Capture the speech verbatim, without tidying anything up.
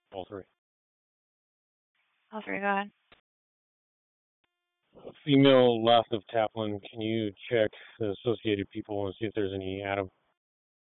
All three. All three, go ahead. Female left of Taplin, can you check the associated people and see if there's any Adam